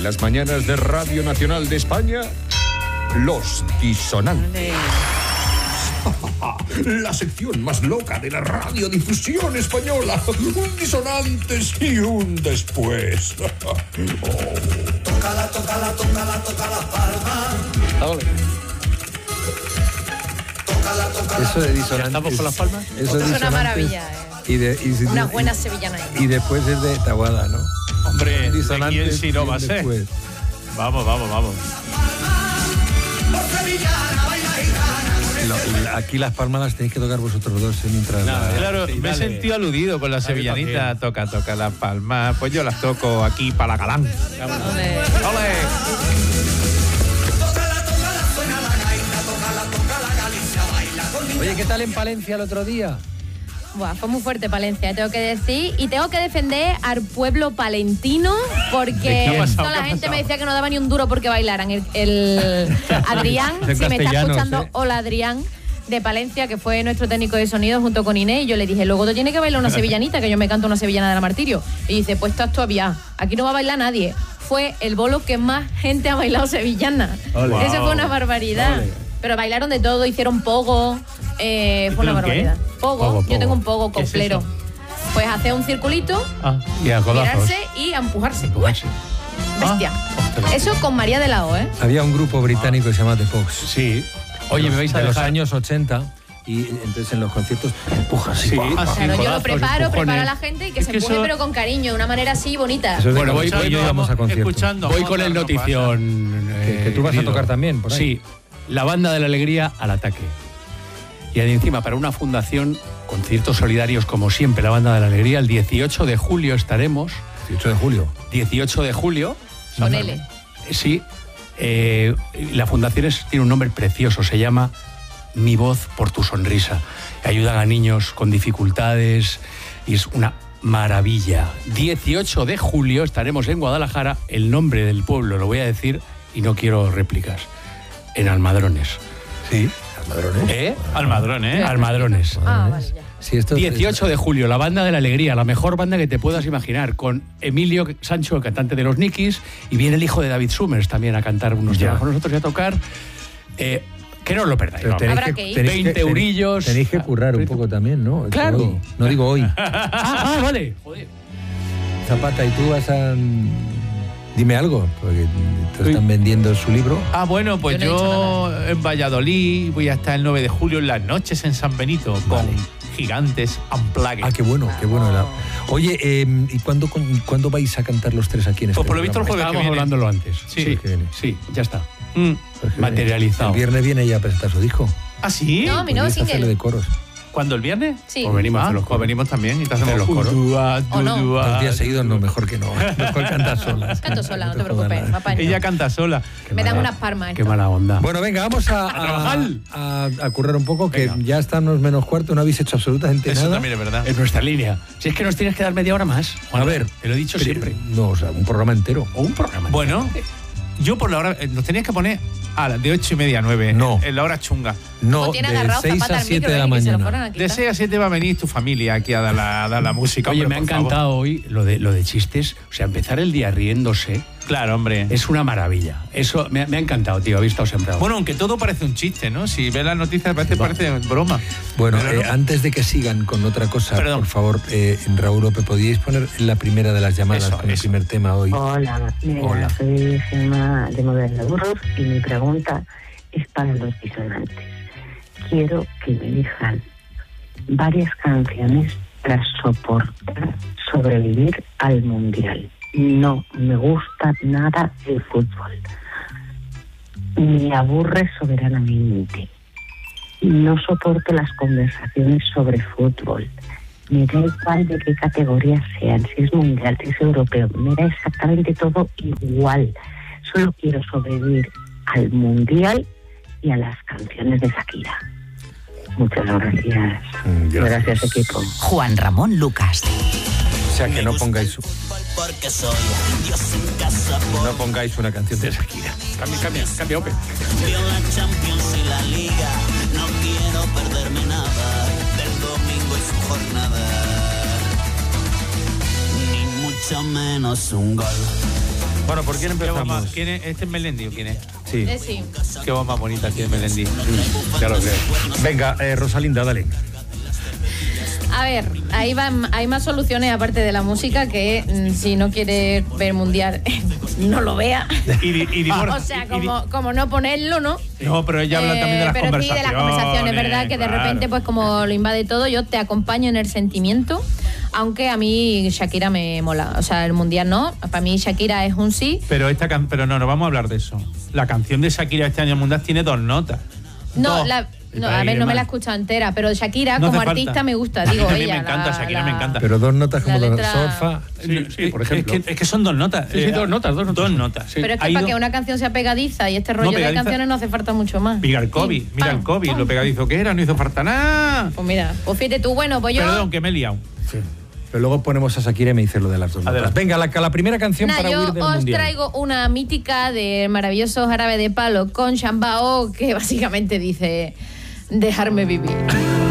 En las mañanas de Radio Nacional de España, Los Disonantes. La sección más loca de la radiodifusión española. Un disonantes y un después. Tócala, tócala, tócala, tócala palma. Tócala, tócala. Eso de disonantes. ¿Estamos con las palmas? Eso es una maravilla, una buena sevillana. Y después es de Taboada, ¿no? Hombre, disonantes. ¿quién si no va a ser? Después. Vamos. Aquí las palmas las tenéis que tocar vosotros dos mientras. Claro, Sí, me he dale. sentido aludido con la sevillanita. Toca las palmas. Pues yo las toco aquí para la galán. Ole. ¡Ole! Oye, ¿qué tal en Palencia el otro día? Buah, fue muy fuerte Palencia, tengo que decir. Y tengo que defender al pueblo palentino porque ¿Qué ha pasado? toda la ¿Qué ha gente me pasado? decía que no daba ni un duro porque bailaran. El Adrián, En si me está castellanos, escuchando, hola Adrián, de Palencia, que fue nuestro técnico de sonido junto con Inés. Y yo le dije, luego tú tienes que bailar una sevillanita, que yo me canto una sevillana de la Martirio. Y dice, pues estás todavía, aquí no va a bailar nadie. Fue el bolo que más gente ha bailado sevillana. Ole. Eso fue una barbaridad. Ole. Pero bailaron de todo, hicieron pogo. Fue una barbaridad. Pogo, yo tengo un pogo ¿Qué es coplero. eso? Pues hacer un circulito, Y a codazos. mirarse y a empujarse. Bestia. Eso con María de la O, ¿eh? Había un grupo británico que se llama The Pogues. Sí. Oye, me vais a de los dejar años 80 y entonces en los conciertos empujas. Sí. Claro, yo lo codazos, preparo empujones. a la gente y que Es se que empuje, eso- pero con cariño, de una manera así bonita. Eso es de Bueno, cuando voy yo íbamos a conciertos. escuchando. Voy con el No pasa. notición. Que tú vas a querido. tocar también, por ahí. Sí, la banda de la alegría al ataque. Y encima, para una fundación, conciertos solidarios como siempre, la banda de la alegría, el 18 de julio estaremos. 18 de julio. 18 de julio. Con L. Sí. La fundación tiene un nombre precioso, se llama Mi Voz por tu Sonrisa. Ayudan a niños con dificultades y es una maravilla. 18 de julio estaremos en Guadalajara, el nombre del pueblo lo voy a decir y no quiero réplicas, en Almadrones. Sí, Almadrones. Almadrón, ¿eh? Almadrones. Ah, vale, ya. Sí, esto 18 de julio, la banda de la alegría, la mejor banda que te puedas imaginar, con Emilio Sancho, el cantante de los Nikis, y viene el hijo de David Summers también a cantar unos Ya. temas con nosotros y a tocar. Que no os lo perdáis. Pero vamos. tenéis Habrá que, que ir. tenéis 20 eurillos. Tenéis que currar un poco también, ¿no? Claro. Hoy. No digo hoy. Vale. Joder. Zapata, ¿y tú vas a...? Dime algo, porque te están vendiendo su libro. Ah, bueno, pues Yo no he yo, dicho en Valladolid voy a estar el 9 de julio en las noches en San Benito con Gigantes Unplugged. Ah, qué bueno, qué bueno. Oye, ¿y cuándo vais a cantar los tres aquí en este Pues por lo visto el programa? jueves que Estábamos viene. hablándolo antes. Sí. que viene. Sí, ya está. Mm. Pues que Materializado. El viernes viene ya a presentar su disco. ¿Ah, sí? No, mi nuevo Podéis hacerle single. de coros. ¿Cuándo, el viernes? Sí. Pues venimos a hacer los Pues coros. venimos también y te hacemos Hacer los coros. ¿O no? Dos días seguidos no, mejor que no. Mejor cantar sola. Canto sola, no te jodas preocupes, nada. me apaño. Ella canta sola. Me dan unas palmas. Qué mala onda. Bueno, venga, vamos a currar un poco, que ya estamos menos cuarto, no habéis hecho absolutamente Eso nada. también es verdad. En nuestra línea. Si es que nos tienes que dar media hora más. A ver, te lo he dicho pero- siempre. No, o sea, un programa entero. O un programa. Bueno, yo por la hora... Nos tenías que poner a las de 8:30 a 9. No. En la hora chunga. No, Como tiene de agarrado 6 Zapata a al 7 micro, de la que se lo mañana. fueran a quitar. De 6 a 7 va a venir tu familia aquí a dar la música. Oye, hombre, me ha por favor. encantado hoy lo de chistes. O sea, empezar el día riéndose Claro, hombre. es una maravilla. Eso me ha encantado, tío. Habéis estado sembrado. Bueno, aunque todo parece un chiste, ¿no? Si ves las noticias parece broma. Bueno, Pero no. antes de que sigan con otra cosa, Perdón. por favor, Raúl Ope, ¿podríais poner la primera de las llamadas Eso, con el eso. primer tema hoy? Hola, mira, Hola. soy Gemma de Modelo de Burgos y mi pregunta es para los disonantes. Quiero que me elijan varias canciones para sobrevivir al Mundial. No me gusta nada el fútbol. Me aburre soberanamente. No soporto las conversaciones sobre fútbol. Me da igual de qué categoría sean, si es mundial, si es europeo, me da exactamente todo igual. Solo quiero sobrevivir al mundial y a las canciones de Shakira. Muchas gracias. Gracias, equipo. Juan Ramón Lucas. O sea, que no pongáis una canción de Shakira. Cambia, Ope. Menos un gol. Bueno, ¿por quién empezamos? ¿Quién es? ¿Este es Melendi o quién es? Sí, Sí. Qué voz más bonita tiene Melendi. ya lo creo. Venga, Rosalinda, dale. A ver, hay más soluciones aparte de la música que si no quiere ver mundial, no lo vea. O sea, como no ponerlo, ¿no? No, pero ella habla también de las pero conversaciones. sí, de las conversaciones, ¿verdad? Que de claro. repente, pues como lo invade todo, yo te acompaño en el sentimiento, aunque a mí Shakira me mola. O sea, el mundial no, para mí Shakira es un sí. Pero no vamos a hablar de eso. La canción de Shakira este año mundial tiene 2 notas. No, Dos. a ver, no me la he escuchado entera, pero Shakira No como hace artista falta. me gusta, A mí digo también ella. me encanta, Shakira me encanta. Pero 2 notas como La la letra- solfa. Sí, por ejemplo. Es que son 2 notas. Sí, 2 notas. 2 notas. Sí. Pero es que Ha para ido- que una canción sea pegadiza y este rollo de pegadiza- canciones no hace falta mucho más. Mira el COVID, Pim, mira el pam, COVID, pam. lo pegadizo que era, no hizo falta nada. Pues mira, pues fíjate tú, bueno, pues yo... Perdón, que me he liado. Sí. Pero luego ponemos a Shakira y me dice lo de las 2 notas. Adelante. Venga, la primera canción Nada, para yo huir del os mundial. traigo una mítica de maravilloso jarabe de palo con Chambao que básicamente dice dejarme vivir.